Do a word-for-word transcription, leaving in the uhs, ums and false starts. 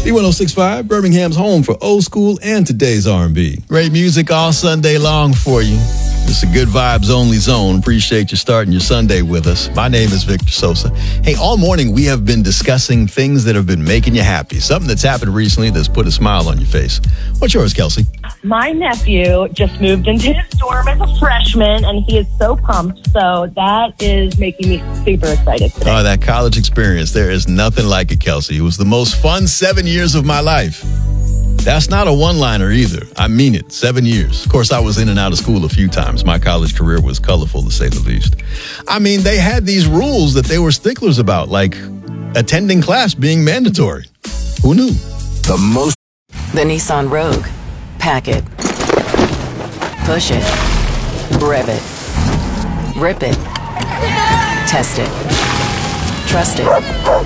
B one oh six point five, Birmingham's home for old school and today's R and B. Great music all Sunday long for you. It's a good vibes only zone. Appreciate you starting your Sunday with us. My name is Victor Sosa. Hey, all morning we have been discussing things that have been making you happy. Something that's happened recently that's put a smile on your face. What's yours, Kelsey? My nephew just moved into his dorm as a freshman, and he is so pumped. So that is making me super excited today. Oh, that college experience. There is nothing like it, Kelsey. It was the most fun seven years of my life. That's not a one-liner either. I mean it. Seven years. Of course, I was in and out of school a few times. My college career was colorful, to say the least. I mean, they had these rules that they were sticklers about, like attending class being mandatory. Who knew? The most. The Nissan Rogue. Pack it. Push it. Rev it. Rip it. Test it. Trust it.